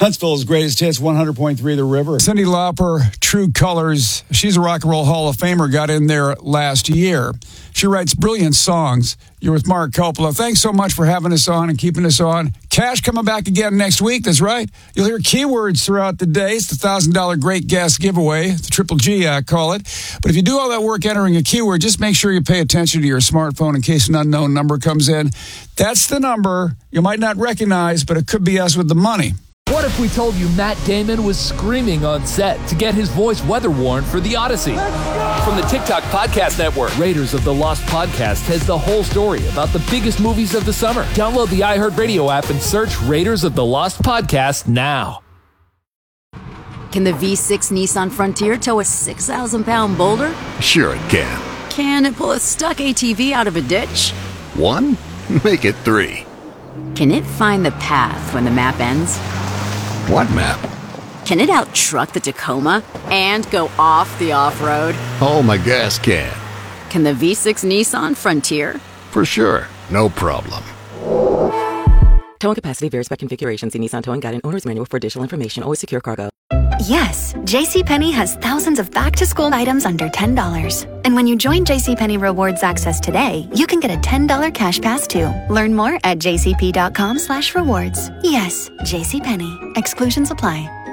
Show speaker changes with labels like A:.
A: Huntsville's greatest hits, 100.3 The River.
B: Cyndi Lauper, True Colors. She's a Rock and Roll Hall of Famer, got in there last year. She writes brilliant songs. You're with Mark Coppola. Thanks so much for having us on and keeping us on. Cash coming back again next week, that's right. You'll hear keywords throughout the day. It's the $1,000 Great Guest Giveaway, the Triple G, I call it. But if you do all that work entering a keyword, just make sure you pay attention to your smartphone in case an unknown number comes in. That's the number you might not recognize, but it could be us with the money.
C: What if we told you Matt Damon was screaming on set to get his voice weather-worn for The Odyssey? From the TikTok Podcast Network, Raiders of the Lost Podcast has the whole story about the biggest movies of the summer. Download the iHeartRadio app and search Raiders of the Lost Podcast now.
D: Can the V6 Nissan Frontier tow a 6,000-pound boulder?
E: Sure it can.
D: Can it pull a stuck ATV out of a ditch?
E: 1? Make it 3.
D: Can it find the path when the map ends?
E: What map?
D: Can it out-truck the Tacoma and go off the off-road?
E: Oh, my gas can.
D: Can the V6 Nissan Frontier?
E: For sure. No problem.
F: Towing capacity varies by configuration. See Nissan Towing Guide and Owner's Manual for additional information. Always secure cargo.
G: Yes, JCPenney has thousands of back-to-school items under $10. And when you join JCPenney Rewards Access today, you can get a $10 cash pass too. Learn more at jcp.com/rewards. Yes, JCPenney. Exclusions apply.